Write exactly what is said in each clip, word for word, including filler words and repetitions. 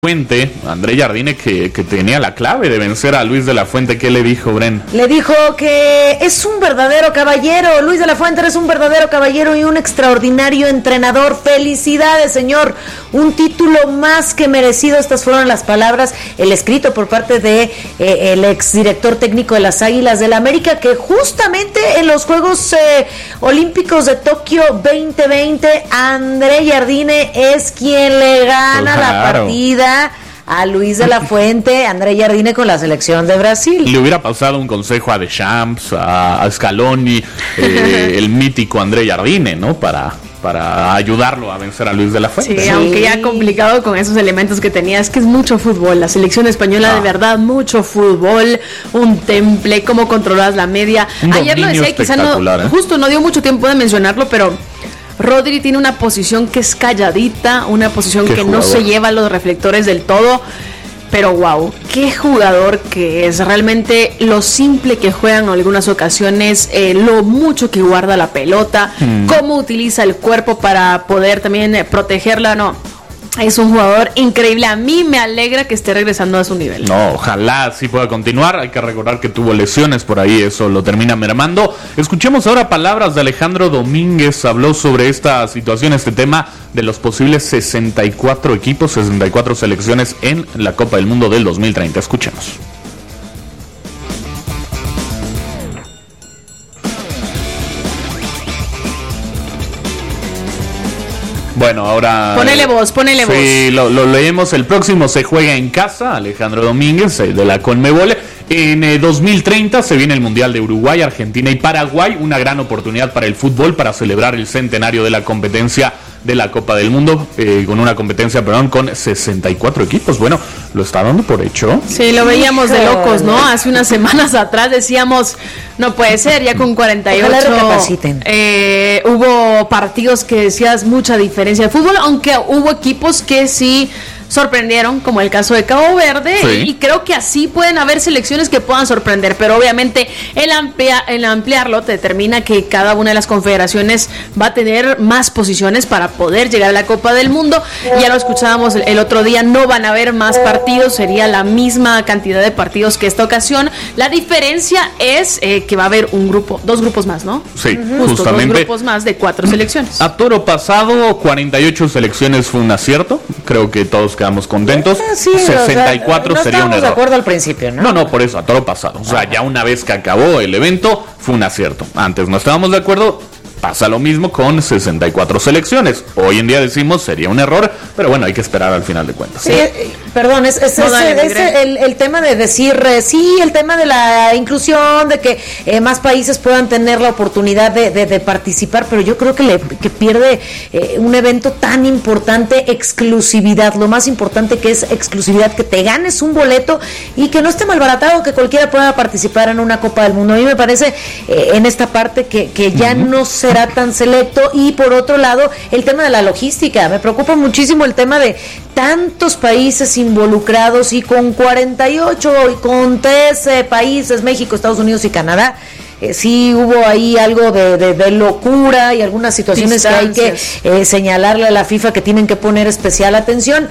Fuente, André Jardine, que, que tenía la clave de vencer a Luis de la Fuente. ¿Qué le dijo, Bren? Le dijo que es un verdadero caballero. Luis de la Fuente es un verdadero caballero y un extraordinario entrenador. Felicidades, señor. Un título más que merecido. Estas fueron las palabras, el escrito por parte de eh, el exdirector técnico de las Águilas del América, que justamente en los Juegos eh, Olímpicos de Tokio veinte veinte, André Jardine es quien le gana claro. la partida a Luis de la Fuente, André Jardine con la selección de Brasil. Le hubiera pasado un consejo a Deschamps, a, a Scaloni, eh, el mítico André Jardine, ¿no? Para, para ayudarlo a vencer a Luis de la Fuente. Sí, sí, aunque ya complicado con esos elementos que tenía, es que es mucho fútbol, la selección española ah. de verdad, mucho fútbol, un temple, cómo controlas la media. Un Ayer lo decía y quizá no, ¿eh? justo no dio mucho tiempo de mencionarlo, pero Rodri tiene una posición que es calladita, una posición qué que jugador. no se lleva a los reflectores del todo, pero wow, qué jugador que es, realmente lo simple que juega en algunas ocasiones, eh, lo mucho que guarda la pelota, hmm. cómo utiliza el cuerpo para poder también eh, protegerla, no. Es un jugador increíble. A mí me alegra que esté regresando a su nivel. No, ojalá sí pueda continuar. Hay que recordar que tuvo lesiones por ahí, eso lo termina mermando. Escuchemos ahora palabras de Alejandro Domínguez. Habló sobre esta situación, este tema de los posibles sesenta y cuatro equipos, sesenta y cuatro selecciones en la Copa del Mundo del dos mil treinta. Escuchemos. Bueno, ahora... Ponele voz, ponele voz. Sí, lo, lo leemos. El próximo se juega en casa, Alejandro Domínguez, de la Conmebol. En eh, dos mil treinta se viene el Mundial de Uruguay, Argentina y Paraguay. Una gran oportunidad para el fútbol para celebrar el centenario de la competencia de la Copa del Mundo, eh, con una competencia, perdón, con sesenta y cuatro equipos. Bueno, lo está dando por hecho. Sí, lo veíamos de locos, ¿no? Hace unas semanas atrás decíamos, no puede ser, ya con cuarenta y ocho. Ojalá recapaciten. Eh, hubo partidos que decías mucha diferencia de fútbol, aunque hubo equipos que sí sorprendieron, como el caso de Cabo Verde, sí. y creo que así pueden haber selecciones que puedan sorprender, pero obviamente el, amplia, el ampliarlo te determina que cada una de las confederaciones va a tener más posiciones para poder llegar a la Copa del Mundo. Ya lo escuchábamos el, el otro día, no van a haber más partidos, sería la misma cantidad de partidos que esta ocasión. La diferencia es eh, que va a haber un grupo, dos grupos más, ¿no? Sí, Justo, justamente. Dos grupos más de cuatro selecciones. A toro pasado, cuarenta y ocho selecciones fue un acierto, creo que todos quedamos contentos. Ah, sí, sesenta y cuatro o sea, no sería un error. de acuerdo al principio, ¿no? No, no, por eso, a toro pasado. O sea, ya una vez que acabó el evento, fue un acierto. Antes no estábamos de acuerdo. Pasa lo mismo con sesenta y cuatro selecciones. Hoy en día decimos sería un error, pero bueno, hay que esperar al final de cuentas. Sí, eh, perdón, es, es, no, es, dale, es el, el tema de decir, eh, sí, el tema de la inclusión, de que eh, más países puedan tener la oportunidad de, de, de participar, pero yo creo que, le, que pierde eh, un evento tan importante, exclusividad. Lo más importante que es exclusividad, que te ganes un boleto y que no esté malbaratado, que cualquiera pueda participar en una Copa del Mundo. A mí me parece eh, en esta parte que, que ya uh-huh. no se será tan selecto. Y por otro lado, el tema de la logística. Me preocupa muchísimo el tema de tantos países involucrados y con cuarenta y ocho y con trece países, México, Estados Unidos y Canadá. Eh, sí hubo ahí algo de, de, de locura y algunas situaciones Distancias. que hay que eh, señalarle a la FIFA que tienen que poner especial atención.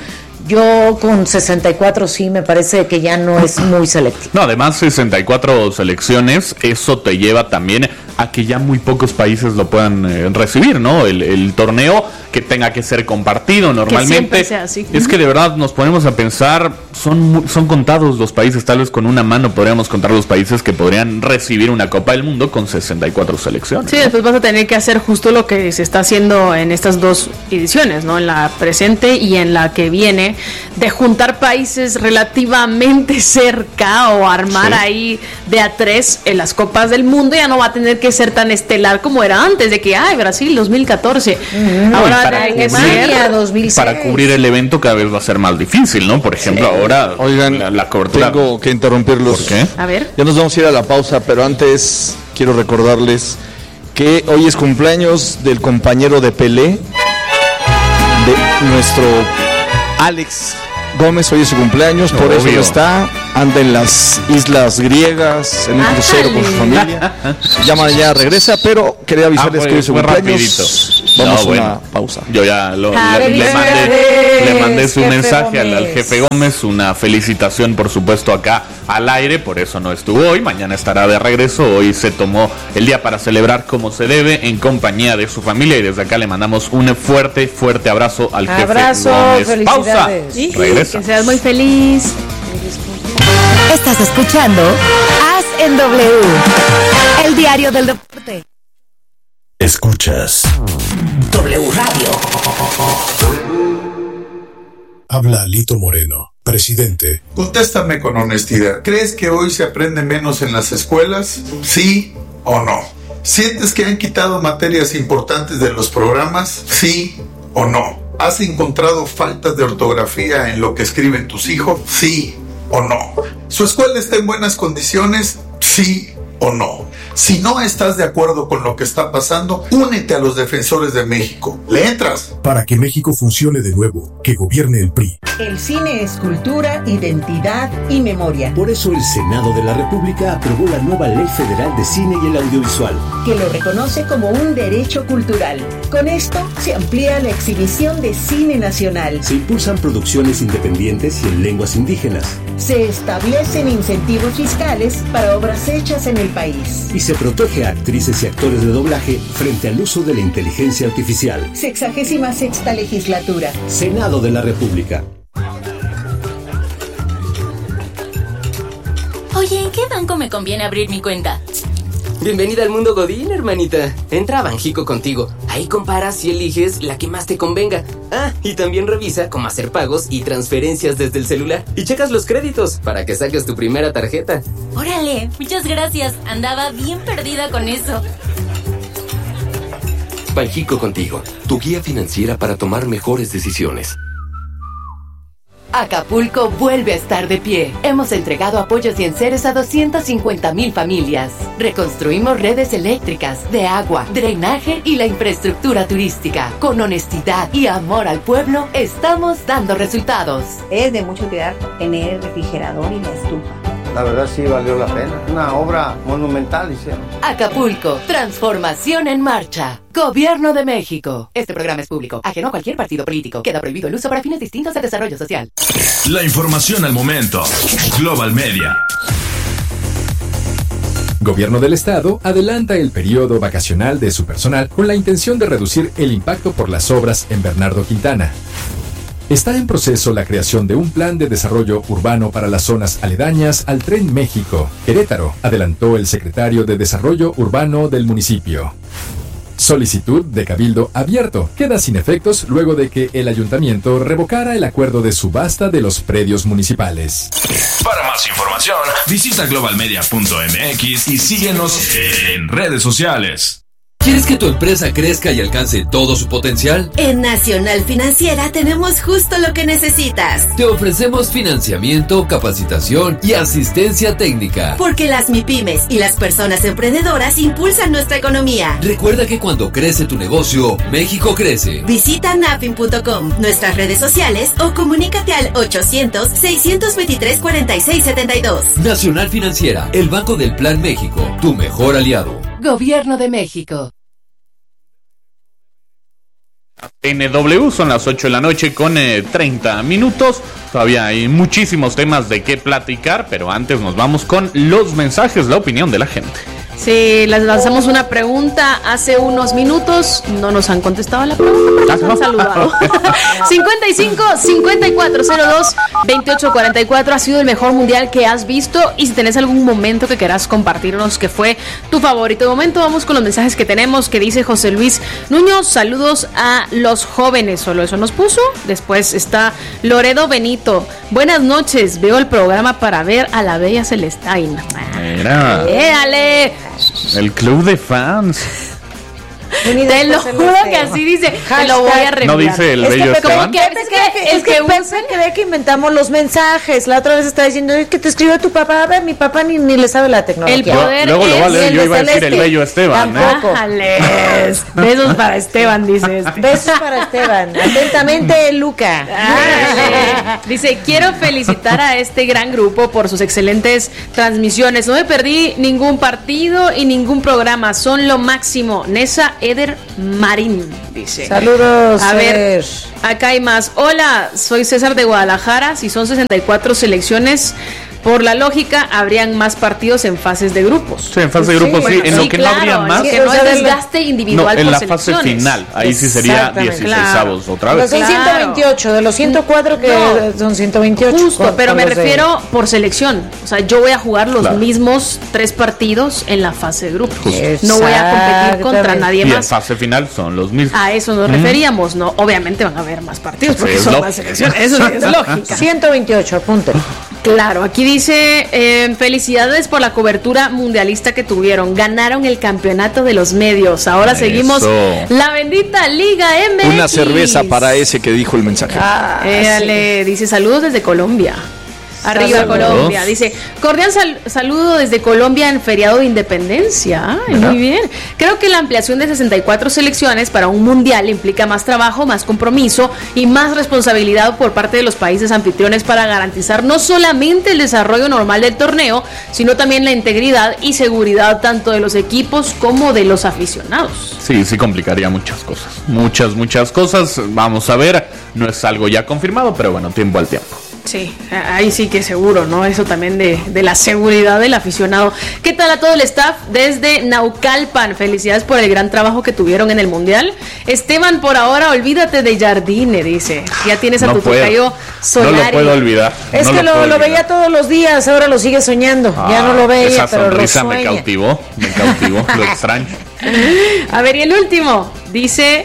Yo con sesenta y cuatro sí me parece que ya no es muy selectivo. No, además sesenta y cuatro selecciones, eso te lleva también a que ya muy pocos países lo puedan eh, recibir, ¿no? El, el torneo que tenga que ser compartido normalmente. Que sea así. Es que de verdad nos ponemos a pensar, son, son contados los países, tal vez con una mano podríamos contar los países que podrían recibir una Copa del Mundo con sesenta y cuatro selecciones. Sí, ¿no? Después vas a tener que hacer justo lo que se está haciendo en estas dos ediciones, ¿no? En la presente y en la que viene, de juntar países relativamente cerca o armar sí. ahí de a tres en las Copas del Mundo. Ya no va a tener que ser tan estelar como era antes, de que, ay, Brasil dos mil catorce. Mm, ahora para, Alemania dos mil seis. Para cubrir el evento cada vez va a ser más difícil, ¿no? Por ejemplo, sí. ahora Oigan, la, la cobertura. Tengo que interrumpirlos. ¿Por qué? A ver. Ya nos vamos a ir a la pausa, pero antes quiero recordarles que hoy es cumpleaños del compañero de Pelé, de nuestro Alex Gómez. Hoy es su cumpleaños, por Obvio. eso no está. anda en las islas griegas, en un Ándale. crucero con su familia. Ya mañana regresa, pero quería avisarles Ah, fue- que hoy es su fue cumpleaños. rapidito. Vamos No, a bueno. una pausa. Yo ya lo- Happy le, le mandé, birthday, le mandé su jefe mensaje al, al Gómez. jefe Gómez, una felicitación por supuesto acá al aire, por eso no estuvo hoy, mañana estará de regreso, hoy se tomó el día para celebrar como se debe en compañía de su familia y desde acá le mandamos un fuerte, fuerte abrazo al Abrazo, jefe Gómez. Pausa, felicidades. Sí, regresa. que seas muy feliz. Estás escuchando As en W, el diario del deporte. Escuchas W Radio. Habla Lito Moreno, presidente. Contéstame con honestidad. ¿Crees que hoy se aprende menos en las escuelas? ¿Sí o no? ¿Sientes que han quitado materias importantes de los programas? ¿Sí o no? ¿Has encontrado faltas de ortografía en lo que escriben tus hijos? ¿Sí o no? ¿Su escuela está en buenas condiciones? ¿Sí o no? Si no estás de acuerdo con lo que está pasando, únete a los defensores de México. ¿Le entras? Para que México funcione de nuevo, que gobierne el P R I. El cine es cultura, identidad y memoria, Por eso el Senado de la República aprobó la nueva Ley Federal de Cine y el Audiovisual. que lo reconoce como un derecho cultural. Con esto se amplía la exhibición de cine nacional. Se impulsan producciones independientes y en lenguas indígenas. Se establecen incentivos fiscales para obras hechas en el país. Y se protege a actrices y actores de doblaje frente al uso de la inteligencia artificial. Sexagésima sexta legislatura. Senado de la República. Oye, ¿en qué banco me conviene abrir mi cuenta? Bienvenida al mundo Godín, hermanita. Entra a Banjico contigo. Ahí comparas y eliges la que más te convenga. Ah, y también revisa cómo hacer pagos y transferencias desde el celular. Y checas los créditos para que saques tu primera tarjeta. Órale, muchas gracias. Andaba bien perdida con eso. Banjico contigo, tu guía financiera para tomar mejores decisiones. Acapulco vuelve a estar de pie. Hemos entregado apoyos y enseres a doscientas cincuenta mil familias. Reconstruimos redes eléctricas, de agua, drenaje y la infraestructura turística. Con honestidad y amor al pueblo, estamos dando resultados. Es de mucho cuidar tener el refrigerador y la estufa. La verdad sí valió la pena. Una obra monumental hicieron. Acapulco, transformación en marcha. Gobierno de México. Este programa es público, ajeno a cualquier partido político. Queda prohibido el uso para fines distintos de desarrollo social. La información al momento. Global Media. Gobierno del Estado adelanta el periodo vacacional de su personal con la intención de reducir el impacto por las obras en Bernardo Quintana. Está en proceso la creación de un plan de desarrollo urbano para las zonas aledañas al Tren México. Querétaro, adelantó el secretario de Desarrollo Urbano del municipio. Solicitud de cabildo abierto queda sin efectos luego de que el ayuntamiento revocara el acuerdo de subasta de los predios municipales. Para más información, visita global media punto m x y síguenos en redes sociales. ¿Quieres que tu empresa crezca y alcance todo su potencial? En Nacional Financiera tenemos justo lo que necesitas. Te ofrecemos financiamiento, capacitación y asistencia técnica. Porque las MIPYMES y las personas emprendedoras impulsan nuestra economía. Recuerda que cuando crece tu negocio, México crece. Visita nafin punto com, nuestras redes sociales o comunícate al ochocientos, seiscientos veintitrés, cuarenta y seis setenta y dos. Nacional Financiera, el Banco del Plan México, tu mejor aliado. Gobierno de México. N W son las ocho de la noche con eh, treinta minutos. Todavía hay muchísimos temas de qué platicar, pero antes nos vamos con los mensajes, la opinión de la gente. Sí, les lanzamos una pregunta hace unos minutos, no nos han contestado la pregunta, nos han saludado. cincuenta y cinco, cincuenta y cuatro, cero dos, veintiocho cuarenta y cuatro ha sido el mejor mundial que has visto, y si tenés algún momento que quieras compartirnos que fue tu favorito. De momento vamos con los mensajes que tenemos, que dice José Luis Nuño, saludos a los jóvenes, solo eso nos puso. Después está Loredo Benito, buenas noches, veo el programa para ver a la bella Celestina. Mira. ¡Éale! El club de fans. Te lo juro que así dice. Te lo voy a reenviar. No dice el bello Esteban. Que, es que, es que, que Pepe cree que inventamos los mensajes. La otra vez estaba diciendo es que te escribió tu papá. A ver, mi papá ni, ni le sabe la tecnología. El poder Luego es lo va a leer. Yo iba a decir Celeste. el bello Esteban. Tampoco. ¿eh? Besos para Esteban, dices. Besos para Esteban. Atentamente, Luca. Ándale. Dice, quiero felicitar a este gran grupo por sus excelentes transmisiones. No me perdí ningún partido y ningún programa. Son lo máximo. Nessa Eder Marín, dice. Saludos. A ver, acá hay más. Hola, soy César de Guadalajara. Si son sesenta y cuatro selecciones, por la lógica, habrían más partidos en fases de grupos. Sí, en fase de grupos, sí. sí. En sí, lo que claro, no habría más. Que no es desgaste individual no, en por la selecciones. fase final. Ahí sí sería dieciseisavos claro. otra vez. Pero son claro. ciento veintiocho, de los ciento cuatro que no, son ciento veintiocho. Justo, con, pero con me refiero de... por selección. O sea, yo voy a jugar los claro. mismos tres partidos en la fase de grupos. Justo. No voy a competir contra nadie más. Y en fase final son los mismos. A eso nos mm. referíamos, ¿no? Obviamente van a haber más partidos porque sí, son lo... más selecciones. Eso es lógica. ciento veintiocho, apunte. Claro, aquí dice, eh, felicidades por la cobertura mundialista que tuvieron. Ganaron el campeonato de los medios. Ahora Eso. seguimos la bendita Liga M X. Una cerveza para ese que dijo el mensaje. Ah, Éale, sí. Dice, saludos desde Colombia. Arriba Saludos. Colombia, dice, cordial sal- saludo desde Colombia en feriado de independencia. Ay, muy bien. Creo que la ampliación de sesenta y cuatro selecciones para un mundial implica más trabajo, más compromiso y más responsabilidad por parte de los países anfitriones para garantizar no solamente el desarrollo normal del torneo, sino también la integridad y seguridad tanto de los equipos como de los aficionados. Sí, sí complicaría muchas cosas, muchas, muchas cosas. Vamos a ver, no es algo ya confirmado, pero bueno, tiempo al tiempo. Sí, ahí sí que seguro, ¿no? Eso también de, de la seguridad del aficionado. ¿Qué tal a todo el staff desde Naucalpan? Felicidades por el gran trabajo que tuvieron en el Mundial. Esteban, por ahora, olvídate de Jardine, dice. Ya tienes a no tu tocayo Solari. No lo puedo olvidar. Es no que lo, lo, lo veía todos los días, ahora lo sigue soñando. Ah, ya no lo veía, esa pero lo sonrisa me cautivó, me cautivó, lo extraño. A ver, y el último, dice...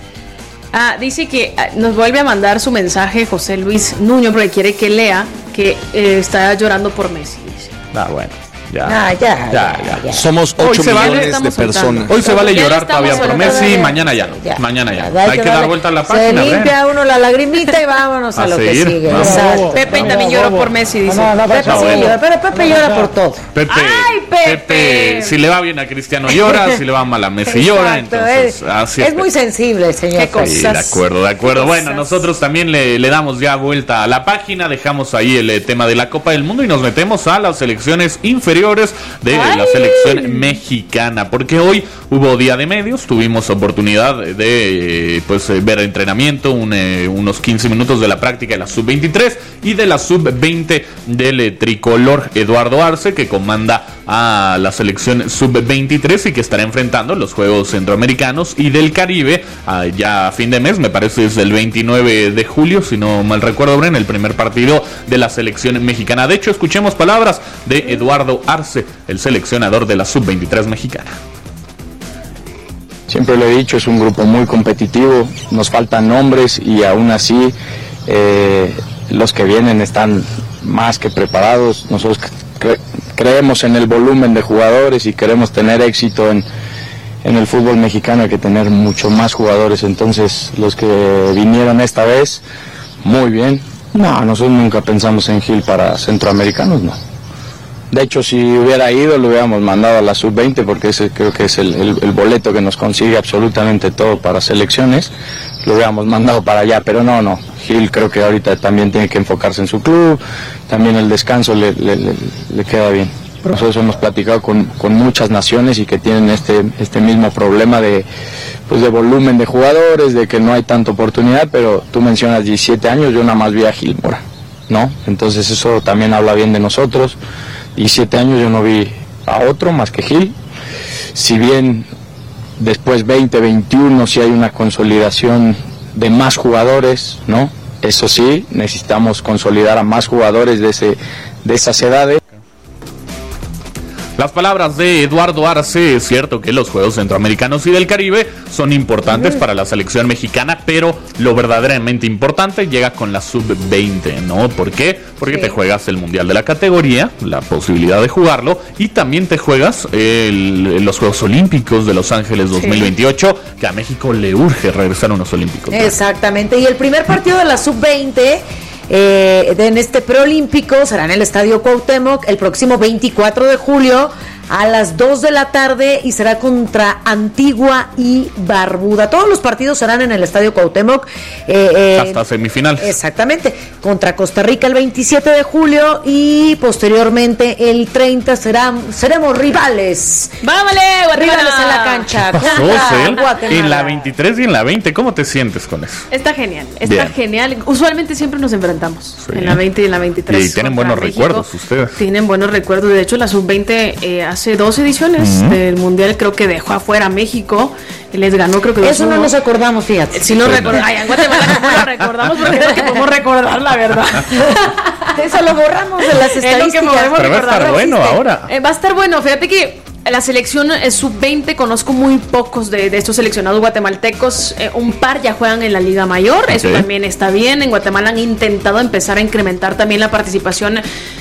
Ah, dice que nos vuelve a mandar su mensaje José Luis Nuño porque quiere que lea que eh, está llorando por Messi. Dice. Ah, bueno. Ya. Ah, ya, ya, ya, ya. Somos ocho millones vale, de personas. Hoy se vale llorar todavía por Messi, mañana ya no. Ya, mañana ya. ya. Hay que, que dar vuelta a la página. Se limpia uno la lagrimita y vámonos a, a lo seguir. que sigue. No. Exacto. Pepe no, también no, lloró no, por Messi, dice. No, no, Pepe no, sí bueno. llora, pero Pepe no, llora por todo. Pepe, Ay, Pepe. Pepe, si le va bien a Cristiano llora, si le va mal a Messi Exacto, llora. Entonces, es, así es, es muy sensible, señor. Qué cosas. Sí, de acuerdo, de acuerdo. Bueno, nosotros también le, le damos ya vuelta a la página, dejamos ahí el eh, tema de la Copa del Mundo y nos metemos a las selecciones inferiores de Ay. la selección mexicana, porque hoy hubo día de medios, tuvimos oportunidad de eh, pues eh, ver entrenamiento, un, eh, unos quince minutos de la práctica de la sub veintitrés y de la sub veinte del eh, tricolor Eduardo Arce, que comanda a la selección sub veintitrés y que estará enfrentando los Juegos Centroamericanos y del Caribe uh, ya a fin de mes, me parece es el veintinueve de julio, si no mal recuerdo, en el primer partido de la selección mexicana. De hecho, escuchemos palabras de Eduardo Arce, el seleccionador de la sub veintitrés mexicana. Siempre lo he dicho, es un grupo muy competitivo, nos faltan nombres y aún así eh, los que vienen están más que preparados. Nosotros cre- creemos en el volumen de jugadores y queremos tener éxito en, en el fútbol mexicano, hay que tener mucho más jugadores. Entonces los que vinieron esta vez, muy bien. No, nosotros nunca pensamos en Gil para centroamericanos, no. De hecho, si hubiera ido, lo hubiéramos mandado a la sub veinte, porque ese creo que es el, el, el boleto que nos consigue absolutamente todo para selecciones. Lo hubiéramos mandado para allá, pero no, no. Gil creo que ahorita también tiene que enfocarse en su club, también el descanso le, le, le, le queda bien. Nosotros hemos platicado con, con muchas naciones y que tienen este, este mismo problema de, pues de volumen de jugadores, de que no hay tanta oportunidad, pero tú mencionas diecisiete años, yo nada más vi a Gil Mora, ¿no? Entonces eso también habla bien de nosotros. diecisiete años yo no vi a otro más que Gil. Si bien después veinte, veintiuno sí hay una consolidación de más jugadores, ¿no? Eso sí, necesitamos consolidar a más jugadores de ese de esas edades. Las palabras de Eduardo Arce: es cierto que los Juegos Centroamericanos y del Caribe son importantes uh-huh. para la selección mexicana, pero lo verdaderamente importante llega con la sub veinte, ¿no? ¿Por qué? Porque sí. te juegas el Mundial de la categoría, la posibilidad de jugarlo, y también te juegas el, los Juegos Olímpicos de Los Ángeles dos mil veintiocho, sí. que a México le urge regresar a unos Olímpicos. Exactamente, y el primer partido de la sub veinte eh, en este preolímpico será en el Estadio Cuauhtémoc el próximo veinticuatro de julio a las dos de la tarde y será contra Antigua y Barbuda. Todos los partidos serán en el Estadio Cuauhtémoc. Eh, eh, Hasta semifinales. Exactamente. Contra Costa Rica el veintisiete de julio y posteriormente el treinta será, seremos rivales. ¡Vámonos! Rivales en la cancha. Pasó, en la veintitrés y en la veinte, ¿cómo te sientes con eso? Está genial, está Bien. genial. Usualmente siempre nos enfrentamos sí. en la veinte y en la veintitrés. Y tienen buenos México. recuerdos ustedes. Tienen buenos recuerdos. De hecho, la sub veinte eh, hace dos ediciones uh-huh. del Mundial, creo que dejó afuera a México, les ganó, creo que eso no nos acordamos, fíjate. Sí, no recordamos. Ay, en Guatemala no lo recordamos porque creo que podemos recordar la verdad. Eso lo borramos de las estadísticas. Pero va a estar bueno ahora. Eh, va a estar bueno, fíjate que la selección sub veinte, conozco muy pocos de, de estos seleccionados guatemaltecos, eh, un par ya juegan en la Liga Mayor, okay. eso también está bien. En Guatemala han intentado empezar a incrementar también la participación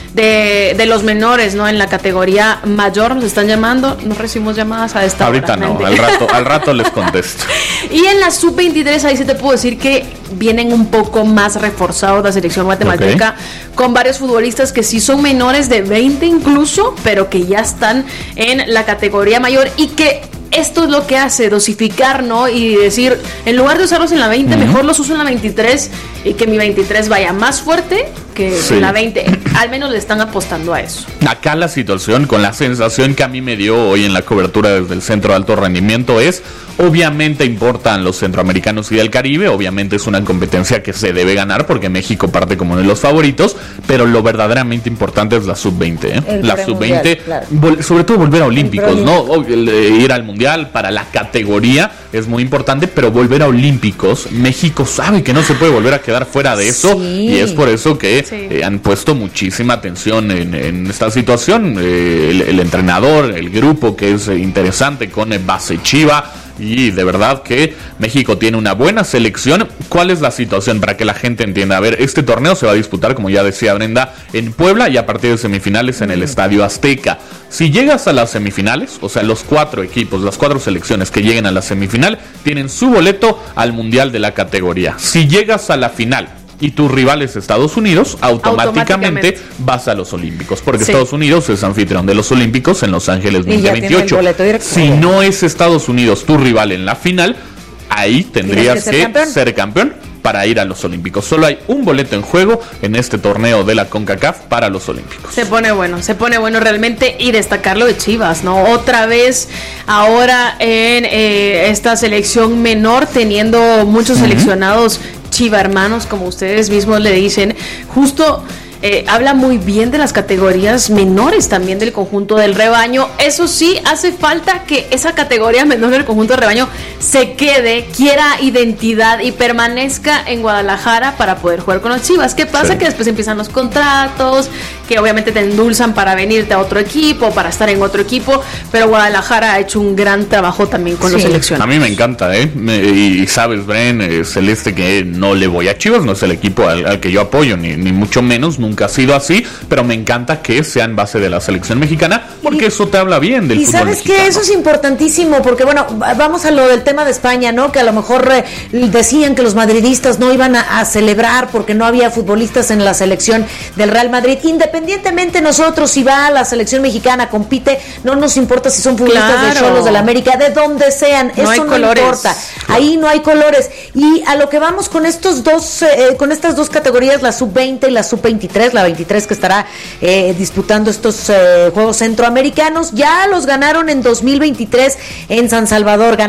de, de los menores, ¿no? En la categoría mayor nos están llamando, no recibimos llamadas a esta Ahorita hora. Ahorita no, al rato, al rato les contesto. Y en la sub veintitrés, ahí sí te puedo decir que vienen un poco más reforzados la selección guatemalteca, okay. con varios futbolistas que sí son menores de veinte incluso, pero que ya están en la categoría mayor y que esto es lo que hace dosificar, ¿no? Y decir, en lugar de usarlos en la veinte, uh-huh. mejor los uso en la veintitrés y que mi veintitrés vaya más fuerte que sí. en la veinte. Al menos le están apostando a eso. Acá la situación, con la sensación que a mí me dio hoy en la cobertura desde el Centro de Alto Rendimiento, es, obviamente importan los centroamericanos y del Caribe, obviamente es una competencia que se debe ganar porque México parte como uno de los favoritos, pero lo verdaderamente importante es la sub veinte, ¿eh? La sub veinte, claro. vol- sobre todo volver a Olímpicos, ¿no? El, el, ir al Mundial para la categoría es muy importante, pero volver a Olímpicos, México sabe que no se puede volver a quedar fuera de eso, sí. y es por eso que sí. eh, han puesto muchísima atención en, en esta situación, eh, el, el entrenador, el grupo que es interesante con el base Chiva. Y de verdad que México tiene una buena selección. ¿Cuál es la situación para que la gente entienda? A ver, este torneo se va a disputar, como ya decía Brenda, en Puebla y a partir de semifinales en el Estadio Azteca. Si llegas a las semifinales, o sea, los cuatro equipos, las cuatro selecciones que lleguen a la semifinal, tienen su boleto al Mundial de la categoría. Si llegas a la final y tu rival es Estados Unidos, automáticamente, automáticamente vas a los Olímpicos, porque sí. Estados Unidos es anfitrión de los Olímpicos en Los Ángeles veinte veintiocho. Si no es Estados Unidos tu rival en la final, ahí tendrías que, ser, que campeón? ser campeón para ir a los Olímpicos. Solo hay un boleto en juego en este torneo de la CONCACAF para los Olímpicos. Se pone bueno, se pone bueno realmente, y destacar lo de Chivas, ¿no? Otra vez ahora en eh, esta selección menor, teniendo muchos uh-huh. seleccionados Chiva hermanos, como ustedes mismos le dicen, justo eh, habla muy bien de las categorías menores también del conjunto del rebaño. Eso sí, hace falta que esa categoría menor del conjunto del rebaño se quede, quiera identidad y permanezca en Guadalajara para poder jugar con los Chivas. ¿Qué pasa? Sí. Que después empiezan los contratos, que obviamente te endulzan para venirte a otro equipo, para estar en otro equipo, pero Guadalajara ha hecho un gran trabajo también con sí. los seleccionados. A mí me encanta, ¿eh? Me, y sabes, Bren, eh, Celeste, que no le voy a Chivas, no es el equipo al, al que yo apoyo, ni, ni mucho menos, nunca ha sido así, pero me encanta que sea en base de la selección mexicana, porque y, eso te habla bien del fútbol mexicano. Y sabes que eso es importantísimo, porque bueno, vamos a lo del tema de España, ¿no? Que a lo mejor eh, decían que los madridistas no iban a, a celebrar porque no había futbolistas en la selección del Real Madrid. Independientemente nosotros, si va a la selección mexicana, compite, no nos importa si son futbolistas claro. de Xolos, de la América, de donde sean, no eso no colores. importa. Ahí no hay colores. Y a lo que vamos con estos dos, eh, con estas dos categorías, la sub veinte y la sub veintitrés, la veintitrés que estará eh, disputando estos eh, Juegos Centroamericanos, ya los ganaron en dos mil veintitrés en San Salvador, ganaron el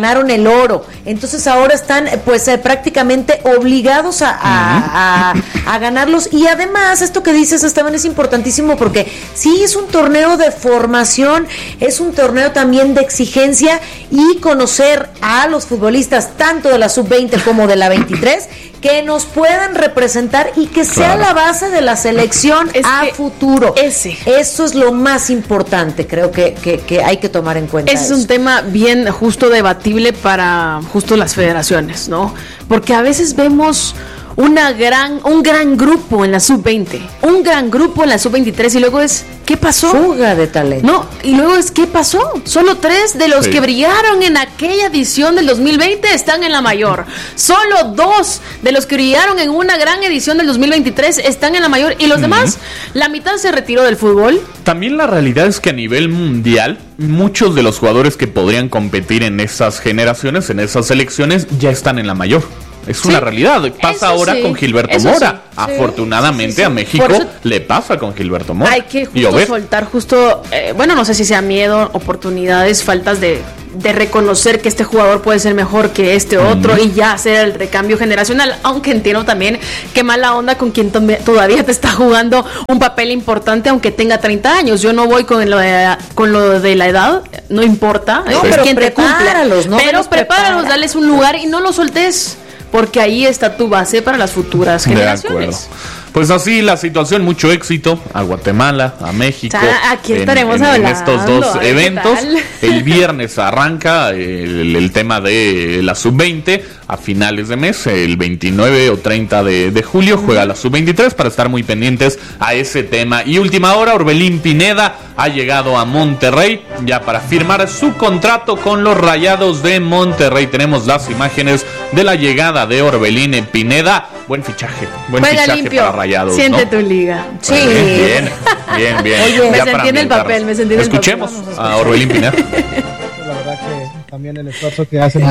oro. Entonces ahora están pues eh, prácticamente obligados a, a, a, a ganarlos. Y además, esto que dices, Esteban, es importantísimo porque sí es un torneo de formación, es un torneo también de exigencia y conocer a los futbolistas tanto de la sub veinte como de la veintitrés que nos puedan representar y que sea claro. la base de la selección es a futuro. Ese. Eso es lo más importante, creo que, que, que hay que tomar en cuenta. Ese eso. es un tema bien justo debatible para justo las federaciones, ¿no? Porque a veces vemos una gran, un gran grupo en la sub veinte, un gran grupo en la sub veintitrés y luego es, ¿qué pasó? Fuga de talento. No, y luego es, ¿qué pasó? Solo tres de los sí. que brillaron en aquella edición del dos mil veinte están en la mayor. Solo dos de los que brillaron en una gran edición del dos mil veintitrés están en la mayor y los uh-huh. demás, la mitad se retiró del fútbol. También la realidad es que a nivel mundial, muchos de los jugadores que podrían competir en esas generaciones, en esas selecciones, ya están en la mayor. Es sí, una realidad. Pasa eso ahora sí, con Gilberto Mora. Sí, Afortunadamente sí, sí, sí. a México eso, le pasa con Gilberto Mora. Hay que justo soltar justo, eh, bueno, no sé si sea miedo, oportunidades, faltas de, de reconocer que este jugador puede ser mejor que este otro mm. y ya hacer el recambio generacional. Aunque entiendo también que mala onda con quien to- todavía te está jugando un papel importante aunque tenga treinta años. Yo no voy con lo de, con lo de la edad, no importa. No, es pero quien te cumple. ¿no? Pero prepáralos, dales un lugar y no los soltes. Porque ahí está tu base para las futuras generaciones. Pues así la situación, mucho éxito a Guatemala, a México. O sea, aquí estaremos en, en, hablando. En estos dos eventos. El viernes arranca el, el tema de la sub veinte a finales de mes, el veintinueve o treinta de, de julio, juega la sub veintitrés para estar muy pendientes a ese tema. Y última hora, Orbelín Pineda ha llegado a Monterrey ya para firmar su contrato con los Rayados de Monterrey. Tenemos las imágenes de la llegada de Orbelín Pineda. Buen fichaje, buen Juega fichaje limpio. para Rayados, Siente ¿no? tu liga. Sí. Bien, bien, bien. Oye, me sentí en el papel, me sentí en el papel. Escuchemos a Orbelín Pineda. La verdad que también el esfuerzo que hacen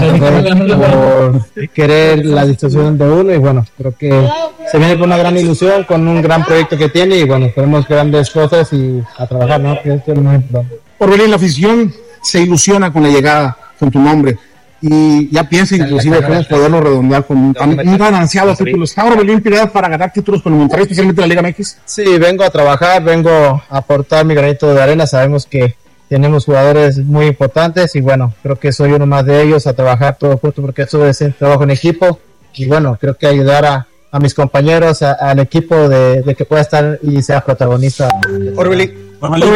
por querer la distribución de uno y bueno, creo que se viene con una gran ilusión, con un gran proyecto que tiene y bueno, queremos grandes cosas y a trabajar, ¿no? Que esto es lo más importante. Orbelín, la afición se ilusiona con la llegada, con tu nombre. Y ya piensa inclusive cómo poderlo redondear con un, un gran ansiado título. ¿Está Orbelín Pineda para ganar títulos con el Monterrey, especialmente la Liga M X? Sí, vengo a trabajar, vengo a aportar mi granito de arena. Sabemos que tenemos jugadores muy importantes y bueno, creo que soy uno más de ellos a trabajar todo junto porque esto es el trabajo en equipo y bueno, creo que ayudar a, a mis compañeros, a, al equipo de, de que pueda estar y sea protagonista. Orbelín.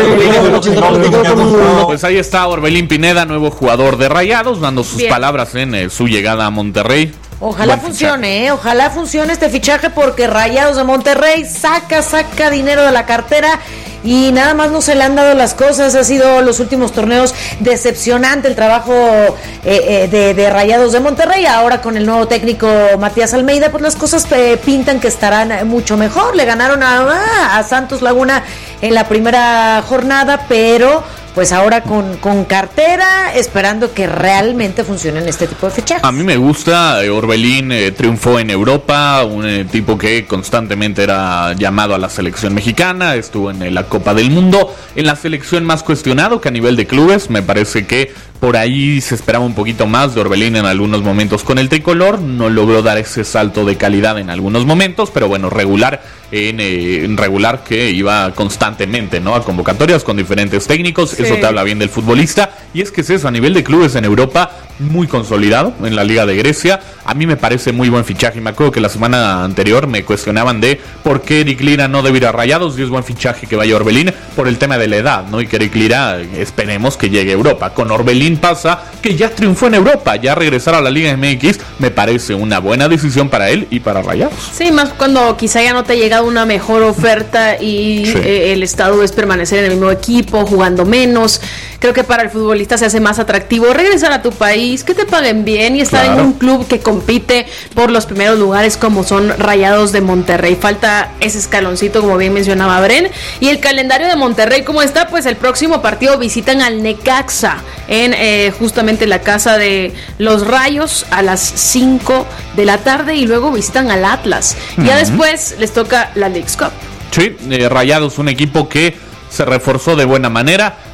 Pues ahí está Orbelín Pineda, nuevo jugador de Rayados, dando sus Bien. palabras en eh, su llegada a Monterrey. Ojalá funcione, eh, ojalá funcione este fichaje porque Rayados de Monterrey saca, saca dinero de la cartera y nada más no se le han dado las cosas. Ha sido los últimos torneos decepcionante el trabajo eh, eh, de, de Rayados de Monterrey. Ahora con el nuevo técnico Matías Almeida, pues las cosas eh, pintan que estarán mucho mejor. Le ganaron a, a Santos Laguna en la primera jornada, pero pues ahora con, con cartera, esperando que realmente funcionen este tipo de fichajes. A mí me gusta, eh, Orbelín eh, triunfó en Europa, un eh, tipo que constantemente era llamado a la selección mexicana, estuvo en eh, la Copa del Mundo, en la selección más cuestionado que a nivel de clubes. Me parece que por ahí se esperaba un poquito más de Orbelín en algunos momentos con el tricolor, no logró dar ese salto de calidad en algunos momentos, pero bueno, regular en, eh, en regular que iba constantemente, ¿no? A convocatorias con diferentes técnicos, sí. Eso te habla bien del futbolista, y es que es eso, a nivel de clubes en Europa, muy consolidado en la Liga de Grecia. A mí me parece muy buen fichaje, y me acuerdo que la semana anterior me cuestionaban de por qué Eric Lira no debe ir a Rayados, y es buen fichaje que vaya Orbelín por el tema de la edad, ¿no? Y que Eric Lira, esperemos que llegue a Europa. Con Orbelín pasa que ya triunfó en Europa, ya regresar a la Liga M X me parece una buena decisión para él y para Rayados. Sí, más cuando quizá ya no te ha llegado una mejor oferta y sí. eh, el estado es permanecer en el mismo equipo, jugando menos. Creo que para el futbolista se hace más atractivo regresar a tu país, que te paguen bien y estar claro. en un club que compite por los primeros lugares como son Rayados de Monterrey. Falta ese escaloncito, como bien mencionaba Bren. Y el calendario de Monterrey, ¿cómo está? Pues el próximo partido visitan al Necaxa en eh, justamente la casa de los Rayos a las cinco de la tarde y luego visitan al Atlas. Uh-huh. Ya después les toca la Leagues Cup. Sí, eh, Rayados, un equipo que se reforzó de buena manera,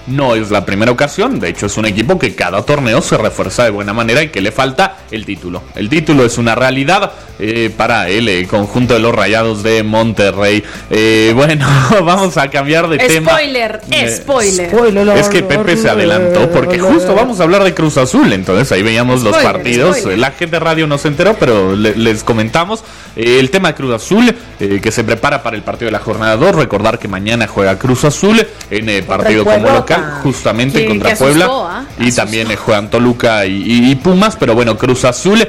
no es la primera ocasión, de hecho es un equipo que cada torneo se refuerza de buena manera y que le falta el título. El título es una realidad eh, para el eh, conjunto de los Rayados de Monterrey. Eh, bueno, vamos a cambiar de tema. Spoiler, eh, spoiler. Es que Pepe se adelantó porque justo vamos a hablar de Cruz Azul, entonces ahí veíamos los spoiler, partidos. Spoiler. La gente de radio no se enteró, pero le, les comentamos eh, el tema de Cruz Azul, eh, que se prepara para el partido de la jornada dos. Recordar que mañana juega Cruz Azul en eh, partido como local, justamente que, contra que Puebla, asustó, ¿eh? y también eh, juegan Toluca y, y, y Pumas, pero bueno, Cruz Azul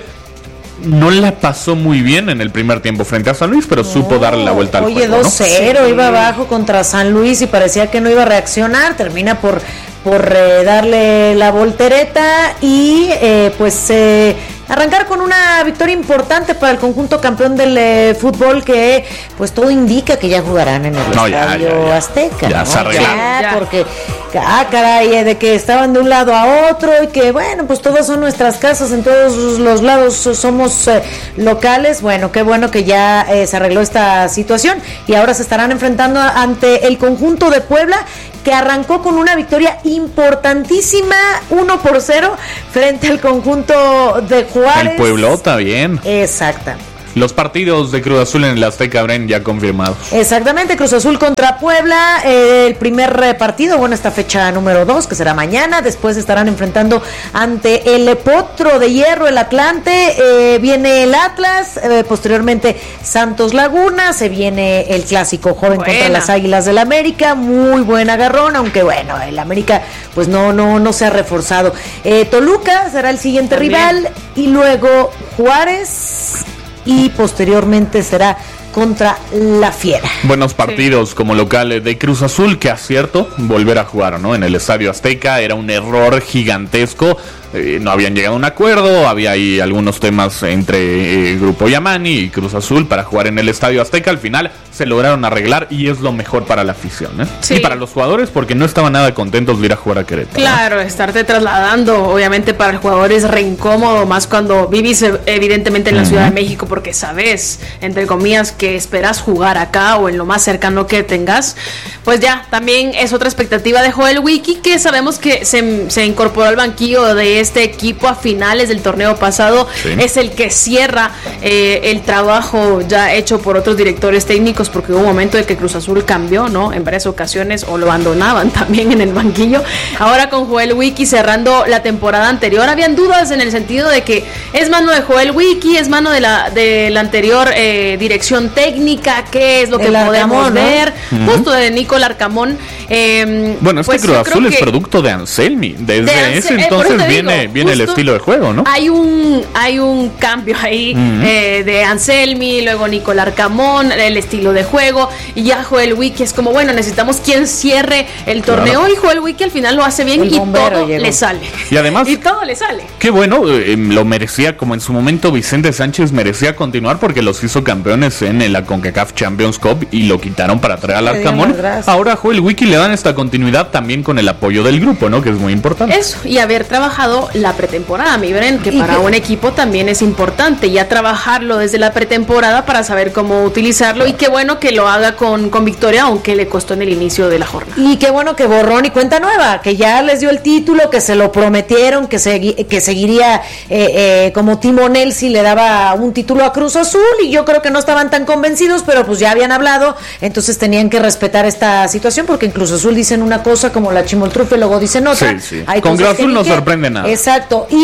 no la pasó muy bien en el primer tiempo frente a San Luis, pero no, supo darle la vuelta al oye, juego. Oye, dos cero, ¿no? Sí. Iba abajo contra San Luis y parecía que no iba a reaccionar, termina por, por eh, darle la voltereta y eh, pues eh, arrancar con una victoria importante para el conjunto campeón del eh, fútbol, que pues todo indica que ya jugarán en el no, Estadio ya, ya, ya. Azteca. Ya, ¿no? se arreglaron. Ya, ya. Porque, ah, caray, de que estaban de un lado a otro y que, bueno, pues todas son nuestras casas, en todos los lados somos eh, locales. Bueno, qué bueno que ya eh, se arregló esta situación y ahora se estarán enfrentando ante el conjunto de Puebla, que arrancó con una victoria importantísima, uno por cero, frente al conjunto de Juárez. El Pueblota, bien. Exacta. Los partidos de Cruz Azul en el Azteca Bren ya confirmados. Exactamente, Cruz Azul contra Puebla, eh, el primer partido, bueno, esta fecha número dos, que será mañana. Después estarán enfrentando ante el Potro de Hierro, el Atlante, eh, viene el Atlas, eh, posteriormente Santos Laguna, se viene el clásico joven buena. Contra las Águilas del América, muy buen agarrón, aunque bueno, el América pues no, no, no se ha reforzado. Eh, Toluca será el siguiente también. Rival, y luego Juárez, y posteriormente será contra la Fiera. Buenos partidos sí. como locales de Cruz Azul, que acierto volver a jugar, ¿no? En el Estadio Azteca era un error gigantesco. Eh, no habían llegado a un acuerdo, había ahí algunos temas entre eh, Grupo Yamani y Cruz Azul para jugar en el Estadio Azteca. Al final se lograron arreglar y es lo mejor para la afición, ¿eh? Sí. Y para los jugadores, porque no estaban nada contentos de ir a jugar a Querétaro. Claro, ¿no? Estarte trasladando, obviamente para el jugador es re incómodo, más cuando vivís evidentemente en la uh-huh. Ciudad de México, porque sabes, entre comillas, que esperas jugar acá o en lo más cercano que tengas. Pues ya, también es otra expectativa de Joel Wiki, que sabemos que se, se incorporó al banquillo de este equipo a finales del torneo pasado. Sí. Es el que cierra eh, el trabajo ya hecho por otros directores técnicos, porque hubo un momento en que Cruz Azul cambió, ¿no? En varias ocasiones, o lo abandonaban también en el banquillo. Ahora con Joel Wiki cerrando la temporada anterior, habían dudas en el sentido de que es mano de Joel Wiki, es mano de la, de la anterior eh, dirección técnica, qué es lo que el podemos Arcamón, ver, ¿no? Uh-huh. Justo de Nicolás Arcamón. Eh, bueno, este pues Cruz Azul es producto de Anselmi, desde de Ansel, ese entonces eh, viene Viene, viene el estilo de juego, ¿no? Hay un hay un cambio ahí uh-huh. eh, de Anselmi, luego Nicolás Arcamón, el estilo de juego, y ya Joel Wiki es como, bueno, necesitamos quien cierre el torneo, claro. Y Joel Wiki al final lo hace bien y todo llegó. Le sale. Y además, y todo le sale. Qué bueno, eh, lo merecía, como en su momento Vicente Sánchez merecía continuar porque los hizo campeones en la CONCACAF Champions Cup y lo quitaron para traer al Arcamón. Ahora a Joel Wiki le dan esta continuidad también con el apoyo del grupo, ¿no? Que es muy importante. Eso, y haber trabajado la pretemporada, mi Bren, que para un equipo también es importante ya trabajarlo desde la pretemporada para saber cómo utilizarlo, y qué bueno que lo haga con, con victoria, aunque le costó en el inicio de la jornada. Y qué bueno que borrón y cuenta nueva, que ya les dio el título, que se lo prometieron, que, segui, que seguiría eh, eh, como timonel si le daba un título a Cruz Azul, y yo creo que no estaban tan convencidos, pero pues ya habían hablado, entonces tenían que respetar esta situación, porque en Cruz Azul dicen una cosa como la Chimoltrufe, luego dicen otra. Sí, sí. Con Cruz Azul no sorprende nada. Exacto. Y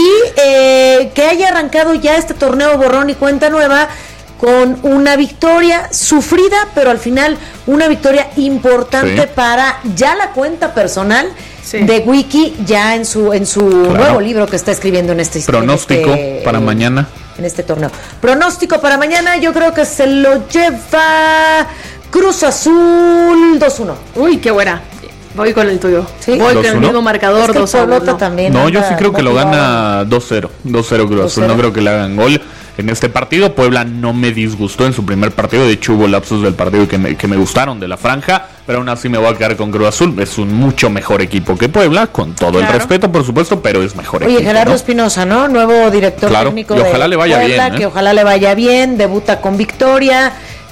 eh, que haya arrancado ya este torneo borrón y cuenta nueva con una victoria sufrida, pero al final una victoria importante sí. para ya la cuenta personal sí. de Wiki, ya en su en su claro. nuevo libro que está escribiendo en este pronóstico en este, para eh, mañana en este torneo. Pronóstico para mañana, yo creo que se lo lleva Cruz Azul dos uno. Uy, qué buena. Voy con el tuyo. ¿Sí? Voy con el mismo marcador, es que dos a uno. No, también no yo sí creo que lo gana dos cero. dos cero Cruz Azul. No creo que le hagan gol en este partido. Puebla no me disgustó en su primer partido. De hecho, hubo lapsos del partido que me, que me gustaron de la franja. Pero aún así me voy a quedar con Cruz Azul. Es un mucho mejor equipo que Puebla, con todo claro. el respeto, por supuesto, pero es mejor Oye, equipo. Oye, Gerardo Espinosa, ¿no? Nuevo director claro. técnico y ojalá de le vaya Puebla, bien, ¿eh? que ojalá le vaya bien. Debuta con victoria.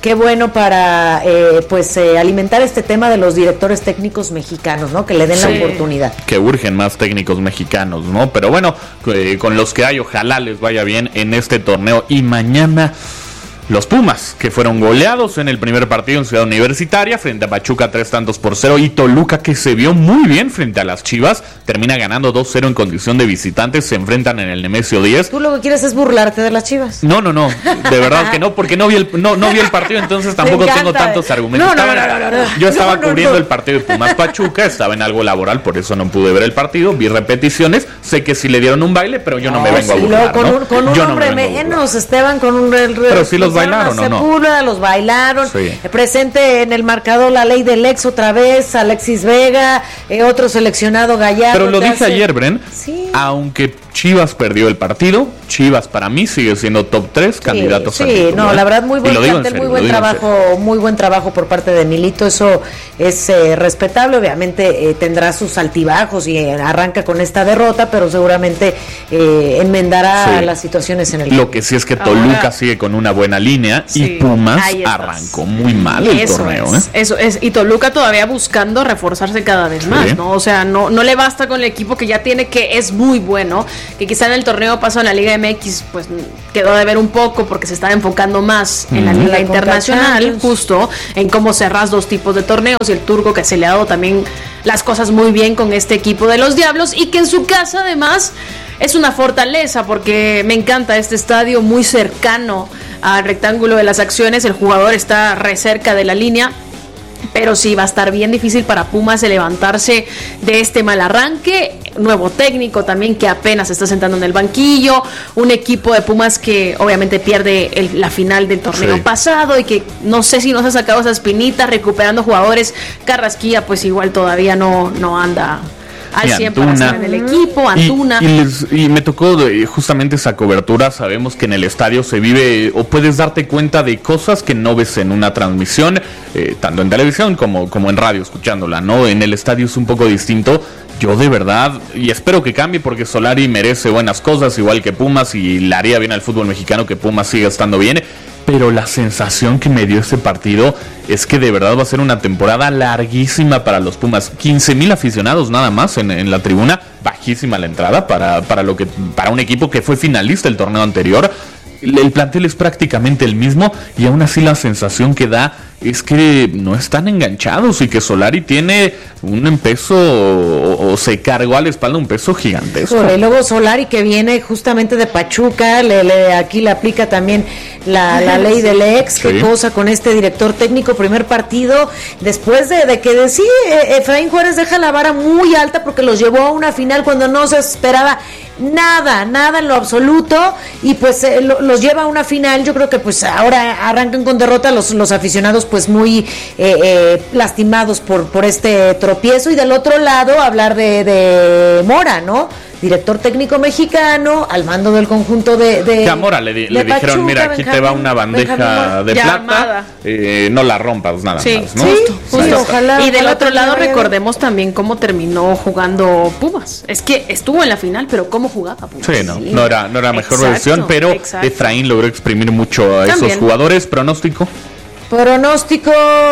qué bueno para eh, pues eh, alimentar este tema de los directores técnicos mexicanos, ¿no? Que le den sí. la oportunidad. Que urgen más técnicos mexicanos, ¿no? Pero bueno, eh, con los que hay, ojalá les vaya bien en este torneo. Y mañana los Pumas, que fueron goleados en el primer partido en Ciudad Universitaria frente a Pachuca tres tantos por cero, y Toluca, que se vio muy bien frente a las Chivas, termina ganando dos cero en condición de visitantes. Se enfrentan en el Nemesio diez. ¿Tú lo que quieres es burlarte de las Chivas? No, no, no, de verdad que no, porque no vi el, no, no vi el partido, entonces tampoco tengo tantos argumentos. No, no, estaba, no, no, no, no. Yo estaba no, no, cubriendo no. el partido de Pumas Pachuca, estaba en algo laboral, por eso no pude ver el partido, vi repeticiones, sé que sí le dieron un baile, pero yo no, no me vengo sí, a burlar, con ¿no? un, con un yo hombre no me menos, Esteban, con un... El, pero sí los bailaron, ¿o no? Los bailaron, sí. Presente en el marcador la ley del ex otra vez, Alexis Vega, eh, otro seleccionado Gallardo. Pero lo dije hace... ayer, Bren, sí. aunque Chivas perdió el partido, Chivas para mí sigue siendo top tres sí, candidatos sí, al título. Sí, no, ¿eh? la verdad muy buen plantel, serio, muy buen trabajo, muy buen trabajo por parte de Milito, eso es eh, respetable, obviamente eh, tendrá sus altibajos y eh, arranca con esta derrota, pero seguramente eh, enmendará sí. las situaciones en el Lo que sí es que Toluca Ahora, sigue con una buena línea sí, y Pumas arrancó muy mal el eso torneo. Es, ¿eh? Eso es, y Toluca todavía buscando reforzarse cada vez más, sí. ¿no? O sea, no, no le basta con el equipo que ya tiene, que es muy bueno, que quizá en el torneo pasó en la Liga M X, pues quedó de ver un poco porque se estaba enfocando más en la mm. Liga la Internacional, justo en cómo cerras dos tipos de torneos, y el turco que se le ha dado también las cosas muy bien con este equipo de los Diablos, y que en su casa además es una fortaleza, porque me encanta este estadio muy cercano al rectángulo de las acciones, el jugador está re cerca de la línea. Pero sí va a estar bien difícil para Pumas de levantarse de este mal arranque. Nuevo técnico también que apenas se está sentando en el banquillo. Un equipo de Pumas que obviamente pierde el, la final del torneo sí. pasado, y que no sé si nos ha sacado esa espinita recuperando jugadores. Carrasquilla pues igual todavía no, no anda al cien para estar en el equipo, Antuna. Y, y, les, y me tocó de, justamente esa cobertura. Sabemos que en el estadio se vive, o puedes darte cuenta de cosas que no ves en una transmisión, eh, tanto en televisión como, como en radio, escuchándola, ¿no? En el estadio es un poco distinto. Yo de verdad, y espero que cambie, porque Solari merece buenas cosas, igual que Pumas, y le haría bien al fútbol mexicano que Pumas siga estando bien. Pero la sensación que me dio este partido es que de verdad va a ser una temporada larguísima para los Pumas. quince mil aficionados nada más en, en la tribuna, bajísima la entrada para, para, lo que, para un equipo que fue finalista el torneo anterior. El plantel es prácticamente el mismo, y aún así la sensación que da es que no están enganchados, y que Solari tiene un peso, o, o se cargó a la espalda un peso gigantesco. Y luego Solari, que viene justamente de Pachuca, le, le, aquí le aplica también la, la ley del ex, que sí. cosa con este director técnico. Primer partido después de, de que de, sí, Efraín Juárez deja la vara muy alta, porque los llevó a una final cuando no se esperaba nada, nada en lo absoluto, y pues eh, lo, los lleva a una final. Yo creo que pues ahora arrancan con derrota los, los aficionados pues muy eh, eh, lastimados por, por este tropiezo. Y del otro lado hablar de, de Mora, ¿no? Director técnico mexicano al mando del conjunto de, de que a Mora le, di, le Pachuca, dijeron, mira, aquí Benjamín, te va una bandeja de plata, eh, no la rompas nada sí, más, ¿no? Sí, sí, ojalá. Y del ojalá otro lado recordemos también cómo terminó jugando Pumas. Es que estuvo en la final, pero cómo jugaba Pumas. Sí, no, sí. no era, no era mejor exacto, versión, pero exacto. Efraín logró exprimir mucho a también. Esos jugadores. Pronóstico. Pronóstico.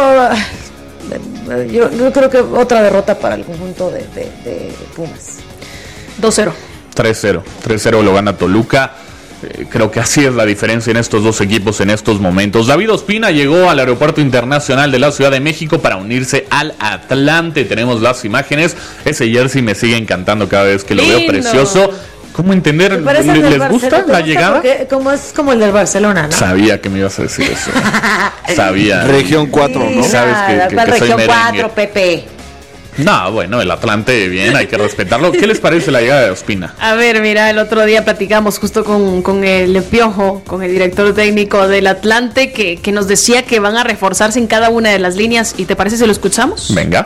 Yo, yo creo que otra derrota para el conjunto de, de, de Pumas. dos cero. tres cero. tres cero lo gana Toluca. Eh, creo que así es la diferencia en estos dos equipos en estos momentos. David Ospina llegó al Aeropuerto Internacional de la Ciudad de México para unirse al Atlante. Tenemos las imágenes. Ese jersey me sigue encantando cada vez que lo Lindo. Veo, precioso. ¿Cómo entender? ¿Les, ¿les gusta la llegada? Porque, como es como el del Barcelona, ¿no? Sabía que me ibas a decir eso. Sabía. Región cuatro, ¿no? Sí, Sabes que, que, que Región soy cuatro, Pepe. No, bueno, el Atlante, bien, hay que respetarlo. ¿Qué les parece la llegada de Ospina? A ver, mira, el otro día platicamos justo con, con el Piojo, con el director técnico del Atlante, que, que nos decía que van a reforzarse en cada una de las líneas. ¿Y te parece si lo escuchamos? Venga.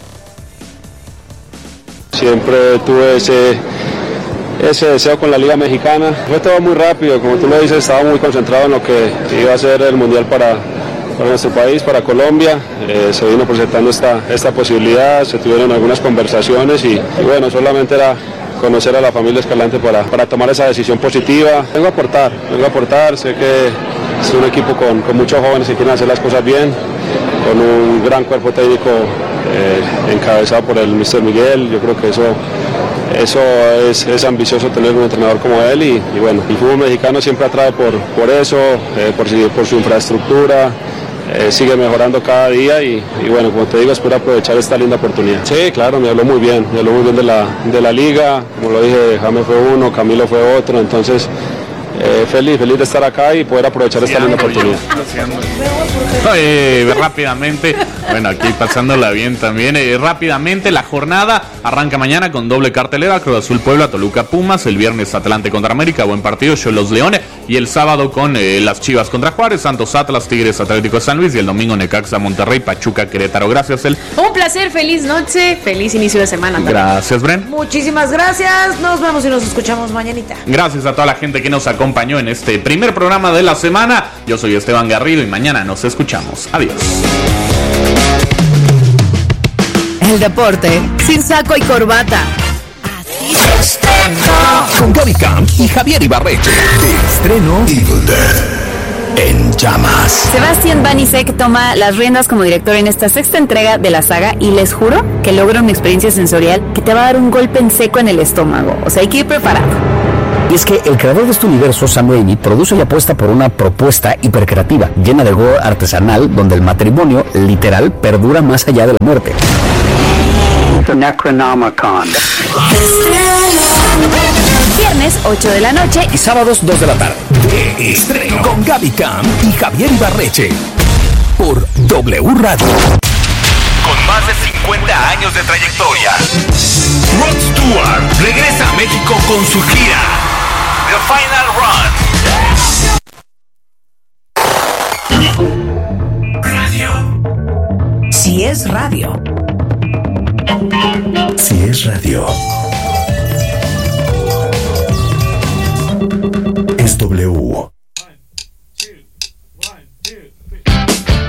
Siempre tuve ese... ese deseo con la Liga Mexicana. Fue todo muy rápido, como tú lo dices, estaba muy concentrado en lo que iba a ser el Mundial para, para nuestro país, para Colombia. Eh, se vino presentando esta, esta posibilidad, se tuvieron algunas conversaciones y, y bueno, solamente era conocer a la familia Escalante para, para tomar esa decisión positiva. Vengo a aportar, vengo a aportar, sé que es un equipo con, con muchos jóvenes que quieren hacer las cosas bien, con un gran cuerpo técnico eh, encabezado por el míster Miguel. Yo creo que eso, eso es, es ambicioso tener un entrenador como él y, y bueno, el fútbol mexicano siempre atrae por, por eso, eh, por, por su infraestructura. Eh, sigue mejorando cada día y, y bueno, como te digo, espero aprovechar esta linda oportunidad. Sí, claro, me habló muy bien, me habló muy bien de la, de la liga, como lo dije, James fue uno, Camilo fue otro, entonces eh, feliz, feliz de estar acá y poder aprovechar esta linda oportunidad. Eh, rápidamente, bueno, aquí pasándola bien también, eh, rápidamente la jornada arranca mañana con doble cartelera: Cruz Azul Puebla, Toluca Pumas, el viernes Atlante contra América, buen partido, Xolos Leones, y el sábado con eh, las Chivas contra Juárez, Santos Atlas, Tigres Atlético de San Luis, y el domingo Necaxa Monterrey, Pachuca Querétaro. Gracias, El. Un placer, feliz noche, feliz inicio de semana también. Gracias, Bren. Muchísimas gracias, nos vemos y nos escuchamos mañanita. Gracias a toda la gente que nos acompañó en este primer programa de la semana. Yo soy Esteban Garrido y mañana nos escuchamos. Adiós. El deporte sin saco y corbata. Con Gaby Camp y Javier Ibarreche. De estreno Evil Dead en llamas. Sebastián Banisek toma las riendas como director en esta sexta entrega de la saga y les juro que logra una experiencia sensorial que te va a dar un golpe en seco en el estómago. O sea, hay que ir preparado. Y es que el creador de este universo, Sam Raimi, produce y apuesta por una propuesta hipercreativa, llena de gore artesanal, donde el matrimonio, literal, perdura más allá de la muerte. Necronomicon. Viernes, ocho de la noche. Y sábados, dos de la tarde. De estreno con Gaby Camp y Javier Ibarreche. Por W Radio. Con más de cincuenta años de trayectoria, Rod Stewart regresa a México con su gira The Final Run. Radio. Si es radio. Si es radio. Es W.